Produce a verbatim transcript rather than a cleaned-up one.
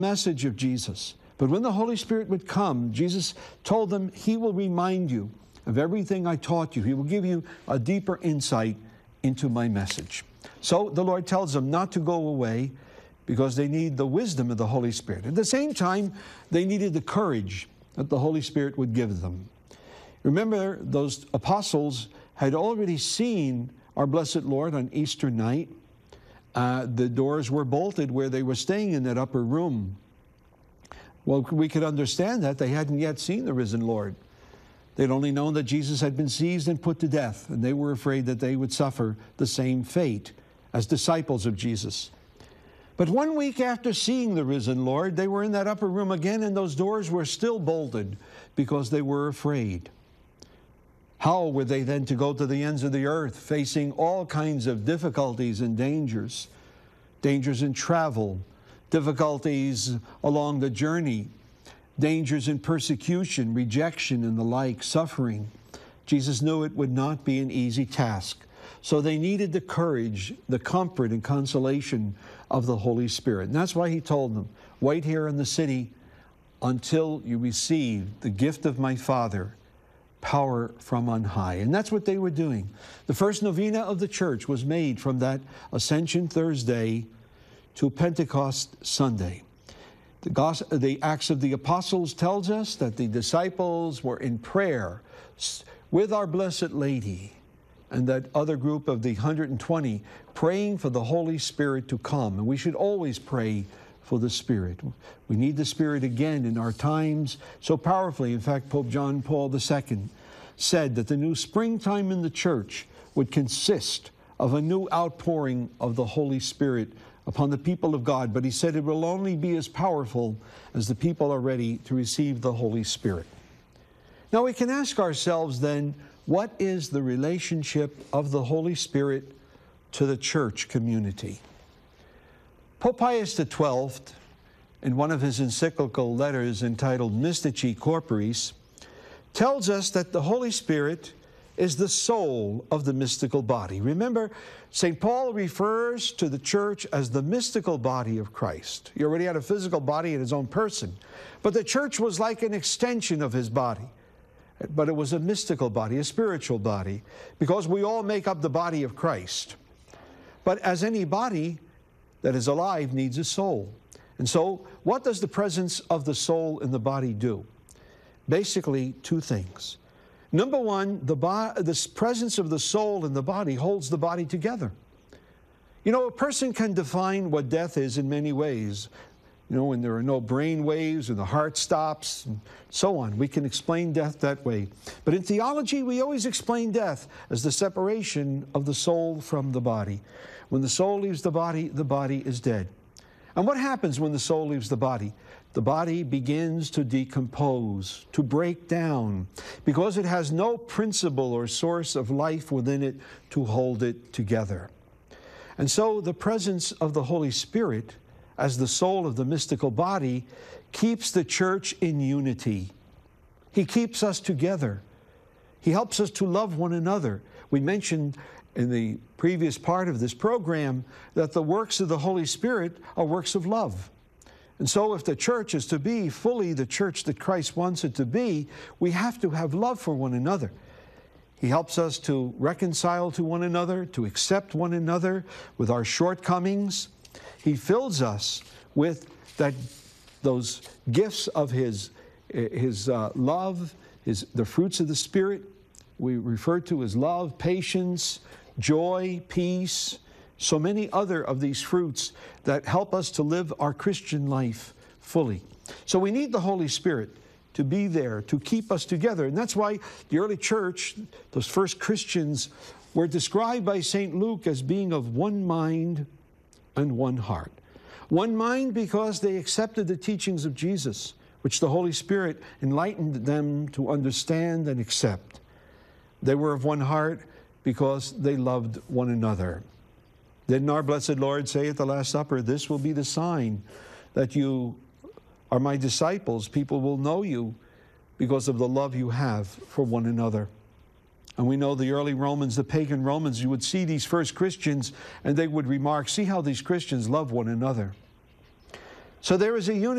message of Jesus. But when the Holy Spirit would come, Jesus told them, He will remind you of everything I taught you. He will give you a deeper insight into my message. So the Lord tells them not to go away because they need the wisdom of the Holy Spirit. At the same time, they needed the courage that the Holy Spirit would give them. Remember, those apostles had already seen our blessed Lord on Easter night. Uh, the doors were bolted where they were staying in that upper room. Well, we could understand that. They hadn't yet seen the risen Lord. They'd only known that Jesus had been seized and put to death, and they were afraid that they would suffer the same fate as disciples of Jesus. But one week after seeing the risen Lord, they were in that upper room again, and those doors were still bolted because they were afraid. How were they then to go to the ends of the earth, facing all kinds of difficulties and dangers? Dangers in travel, difficulties along the journey, dangers in persecution, rejection, and the like, suffering. Jesus knew it would not be an easy task. So they needed the courage, the comfort, and consolation of the Holy Spirit. And that's why He told them, wait here in the city until you receive the gift of my Father, power from on high. And that's what they were doing. The first novena of the church was made from that Ascension Thursday to Pentecost Sunday. The, Gospel, the Acts of the Apostles tells us that the disciples were in prayer with Our Blessed Lady and that other group of the one hundred twenty praying for the Holy Spirit to come. And we should always pray for the Spirit. We need the Spirit again in our times so powerfully. In fact, Pope John Paul the Second said that the new springtime in the church would consist of a new outpouring of the Holy Spirit upon the people of God. But he said it will only be as powerful as the people are ready to receive the Holy Spirit. Now we can ask ourselves then, what is the relationship of the Holy Spirit to the church community? Pope Pius the Twelfth, in one of his encyclical letters entitled Mystici Corporis, tells us that the Holy Spirit is the soul of the mystical body. Remember, Saint Paul refers to the church as the mystical body of Christ. He already had a physical body in his own person, but the church was like an extension of his body. But it was a mystical body, a spiritual body, because we all make up the body of Christ. But as any body that is alive needs a soul. And so, what does the presence of the soul in the body do? Basically, two things. Number one, the, bo- the presence of the soul in the body holds the body together. You know, a person can define what death is in many ways. You know, when there are no brain waves and the heart stops and so on. We can explain death that way. But in theology, we always explain death as the separation of the soul from the body. When the soul leaves the body, the body is dead. And what happens when the soul leaves the body? The body begins to decompose, to break down, because it has no principle or source of life within it to hold it together. And so the presence of the Holy Spirit as the soul of the mystical body keeps the church in unity. He keeps us together. He helps us to love one another. We mentioned in the previous part of this program that the works of the Holy Spirit are works of love. And so if the church is to be fully the church that Christ wants it to be, we have to have love for one another. He helps us to reconcile to one another, to accept one another with our shortcomings. He fills us with that, those gifts of His, his uh, love, his, the fruits of the Spirit. We refer to as love, patience, joy, peace, so many other of these fruits that help us to live our Christian life fully. So we need the Holy Spirit to be there, to keep us together. And that's why the early church, those first Christians, were described by Saint Luke as being of one mind and one heart. One mind because they accepted the teachings of Jesus, which the Holy Spirit enlightened them to understand and accept. They were of one heart because they loved one another. Didn't our blessed Lord say at the Last Supper, "This will be the sign that you are my disciples. People will know you because of the love you have for one another." And we know the early Romans, the pagan Romans, you would see these first Christians and they would remark, see how these Christians love one another. So there is a unity.